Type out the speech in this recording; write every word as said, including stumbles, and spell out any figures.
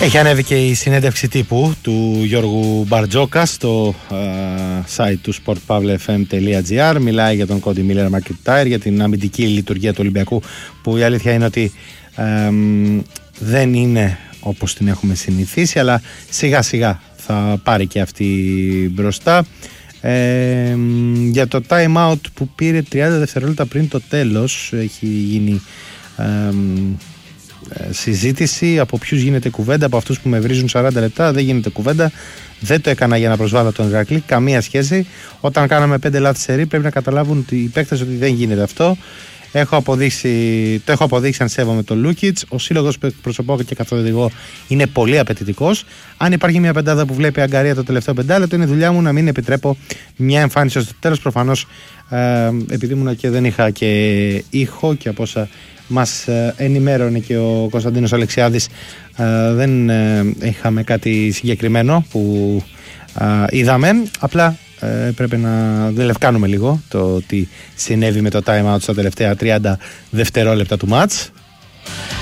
Έχει ανέβει και η συνέντευξη τύπου του Γιώργου Μπαρτζόκα στο uh, site του sportpavlefm.gr. Μιλάει για τον Κόντι Μίλλερ McIntyre, για την αμυντική λειτουργία του Ολυμπιακού, που η αλήθεια είναι ότι um, δεν είναι όπως την έχουμε συνηθίσει, αλλά σιγά σιγά θα πάρει και αυτή μπροστά. Ε, για το time out που πήρε τριάντα δευτερόλεπτα πριν το τέλος, έχει γίνει ε, συζήτηση από ποιους γίνεται κουβέντα, από αυτούς που με βρίζουν σαράντα λεπτά. Δεν γίνεται κουβέντα, δεν το έκανα για να προσβάλλω τον Ηρακλή, καμία σχέση. Όταν κάναμε πέντε λάθη σερί πρέπει να καταλάβουν οι παίκτες ότι δεν γίνεται αυτό. Έχω αποδείξει, το έχω αποδείξει αν σέβομαι τον Λούκιτς. Ο σύλλογος που εκπροσωπώ και καθοδηγώ είναι πολύ απαιτητικός. Αν υπάρχει μια πεντάδα που βλέπει αγκαρία το τελευταίο πεντάλεπτο, είναι η δουλειά μου να μην επιτρέπω μια εμφάνιση στο τέλος. Προφανώς ε, επειδή ήμουν και δεν είχα και ήχο, και από όσα μας ε, ενημέρωνε και ο Κωνσταντίνος Αλεξιάδης, ε, δεν ε, είχαμε κάτι συγκεκριμένο που ε, είδαμε. Απλά Ε, πρέπει να διελευκάνουμε λίγο το τι συνέβη με το time out στα τελευταία τριάντα δευτερόλεπτα του μάτς.